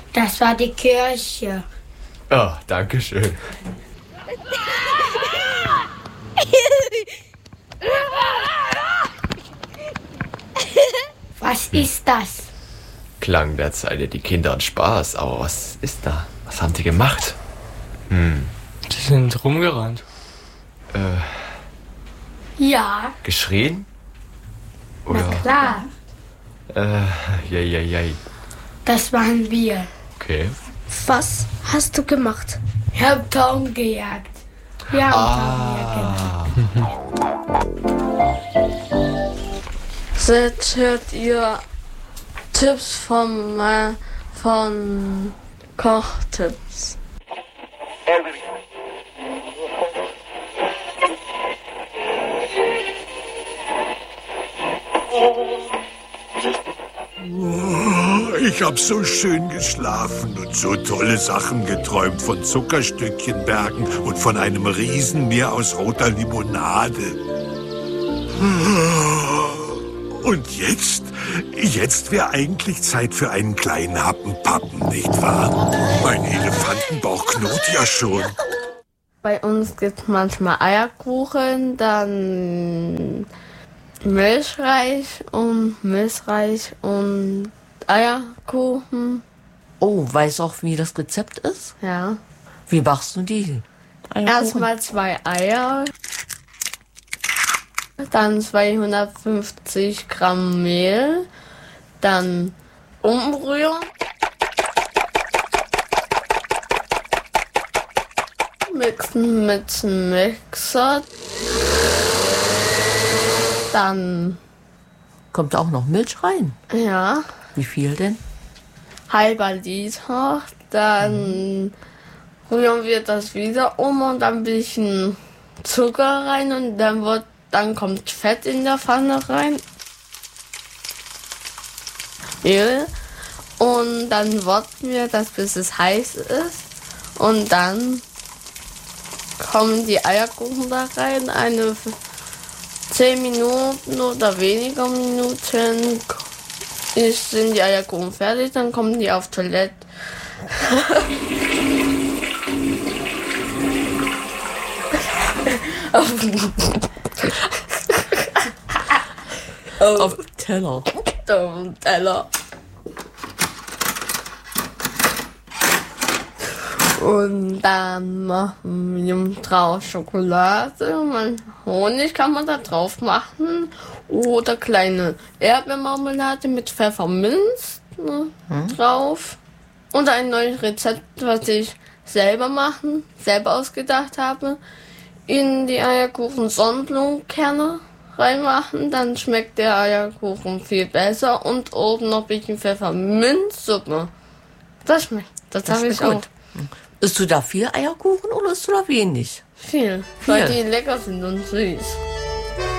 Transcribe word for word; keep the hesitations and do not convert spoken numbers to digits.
Das war die Kirche. Oh, danke schön. Was ist das? Klang derzeit die Kinder und Spaß, aber was ist da? Was haben die gemacht? Hm. Die sind rumgerannt. Äh, Ja, geschrien? Oder? na klar. Äh, jei, jei, jei. Das waren wir. Okay. Was hast du gemacht? Ich hab Tom gejagt. Wir haben Tom gejagt. Jetzt hört ihr Tipps von, äh, von Kochtipps. Ich hab so schön geschlafen und so tolle Sachen geträumt von Zuckerstückchenbergen und von einem Riesenmeer aus roter Limonade. Und jetzt? Jetzt wäre eigentlich Zeit für einen kleinen Happenpappen, nicht wahr? Mein Elefantenbauch knurrt ja schon. Bei uns gibt es manchmal Eierkuchen, dann Milchreis und Milchreis und Eierkuchen. Oh, weißt du auch, wie das Rezept ist? Ja. Wie machst du die? Eierkuchen? Erstmal zwei Eier, dann zweihundertfünfzig Gramm Mehl, dann umrühren, mixen mit dem Mixer, dann, Kommt auch noch Milch rein? ja, Wie viel denn? halber Liter, dann rühren wir das wieder um und dann ein bisschen Zucker rein und dann wird, dann kommt Fett in der Pfanne rein, Öl und dann warten wir das, bis es heiß ist und dann kommen die Eierkuchen da rein, eine zehn Minuten oder weniger Minuten ist, sind die Eierkuchen fertig, dann kommen die auf Toilette. auf, Auf Teller. auf dem Teller. Und dann machen wir drauf Schokolade. Man, Honig kann man da drauf machen. Oder kleine Erdbeermarmelade mit Pfefferminz ne, hm. drauf. Und ein neues Rezept, was ich selber machen, selber ausgedacht habe. In die Eierkuchen Sonnenblumenkerne reinmachen. Dann schmeckt der Eierkuchen viel besser. Und oben noch ein bisschen Pfefferminzsuppe. Das schmeckt. Das, das habe ich auch. Isst du da viel Eierkuchen oder isst du da wenig? Viel, Viel. weil die lecker sind und süß.